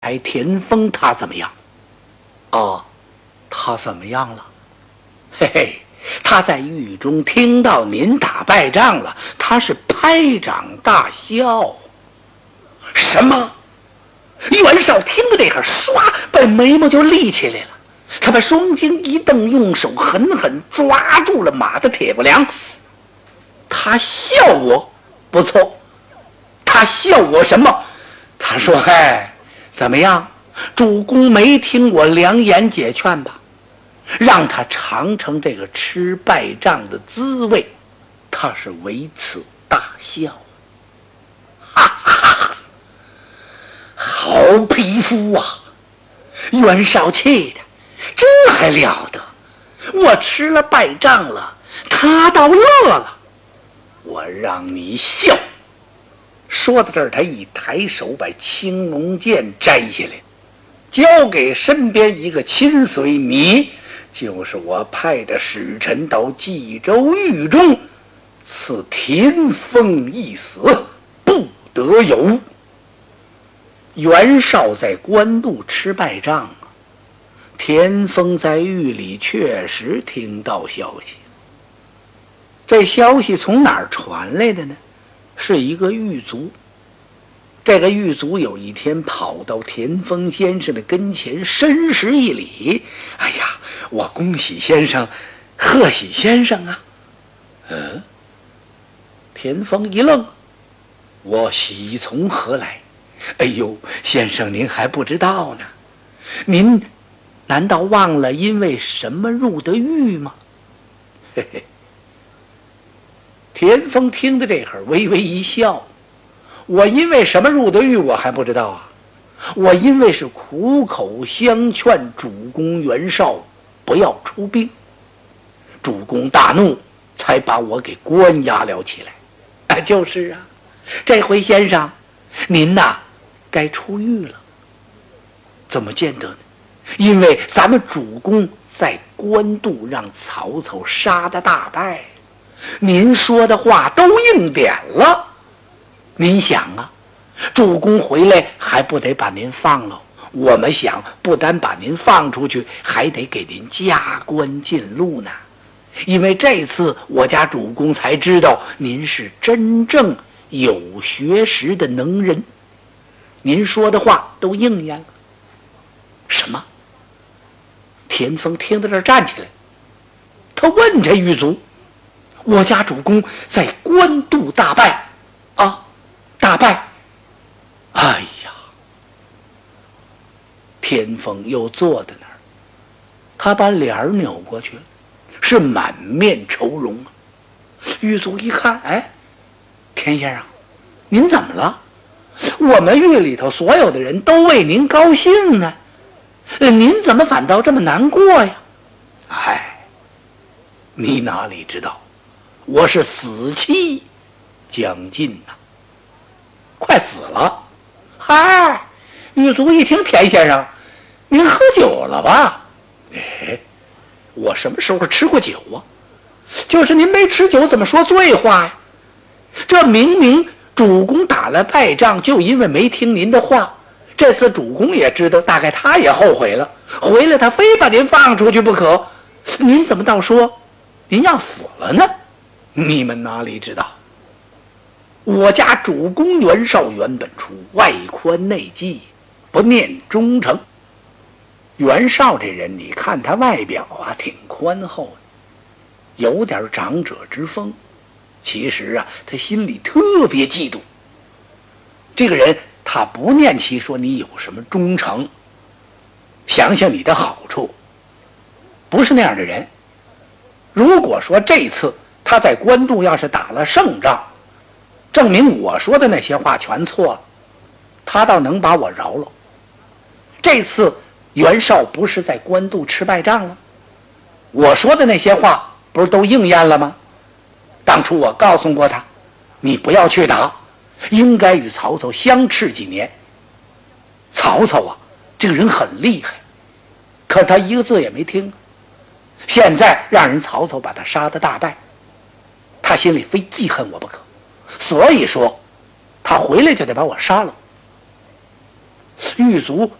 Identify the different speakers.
Speaker 1: 田丰他怎么样？哦，他怎么样了？嘿嘿，他在狱中听到您打败仗了，他是拍掌大笑。什么？袁绍听到这个，唰，把眉毛就立起来了。他把双睛一瞪，用手狠狠抓住了马的铁不梁。他笑我，不错，他笑我什么？他说：“嗨，怎么样？主公没听我良言解劝吧？让他尝尝这个吃败仗的滋味。”他是为此大笑。哈哈哈哈！好匹夫啊！袁绍气的，这还了得！我吃了败仗了，他倒乐了。我让你笑！说到这儿，他一抬手把青龙剑摘下来，交给身边一个亲随，你就是我派的使臣到冀州狱中，赐田丰一死，不得有。袁绍在官渡吃败仗啊，田丰在狱里确实听到消息。这消息从哪儿传来的呢？是一个狱卒。这个狱卒有一天跑到田丰先生的跟前，深施一礼：“哎呀，我恭喜先生，贺喜先生啊！”田丰一愣：“我喜从何来？”“哎呦，先生您还不知道呢，您难道忘了因为什么入的狱吗？”嘿嘿。田丰听得这会儿微微一笑：“我因为什么入的狱我还不知道啊？我因为是苦口相劝主公袁绍不要出兵，主公大怒，才把我给关押了起来。”“哎，就是啊，这回先生您呐该出狱了。”“怎么见得呢？因为咱们主公在官渡让曹操杀得大败，您说的话都应点了。您想啊，主公回来还不得把您放了？我们想不单把您放出去，还得给您加官进禄呢。因为这次我家主公才知道您是真正有学识的能人，您说的话都应验了。”“什么？”田丰听到这儿站起来，他问这狱卒：“我家主公在官渡大败啊？大败？”“哎呀！”田丰又坐在那儿，他把脸儿扭过去了，是满面愁容啊。狱卒一看：“哎，田先生，您怎么了？我们狱里头所有的人都为您高兴呢，您怎么反倒这么难过呀？”“哎，你哪里知道，我是死期将近呐，快死了。”“嗨！”狱卒一听：“田先生，您喝酒了吧？”“哎，我什么时候吃过酒啊？就是您没吃酒，怎么说醉话呀？这明明主公打了败仗，就因为没听您的话。这次主公也知道，大概他也后悔了，回来他非把您放出去不可。您怎么倒说您要死了呢？你们哪里知道，我家主公袁绍原本出外宽内忌，不念忠诚。袁绍这人，你看他外表啊挺宽厚的，有点长者之风，其实啊他心里特别嫉妒。这个人他不念其说你有什么忠诚，想想你的好处，不是那样的人。如果说这次他在官渡要是打了胜仗，证明我说的那些话全错了，他倒能把我饶了。这次袁绍不是在官渡吃败仗了，我说的那些话不是都应验了吗？当初我告诉过他，你不要去打，应该与曹操相持几年。曹操啊，这个人很厉害，可他一个字也没听。现在让人曹操把他杀得大败，他心里非记恨我不可，所以说他回来就得把我杀了。 狱卒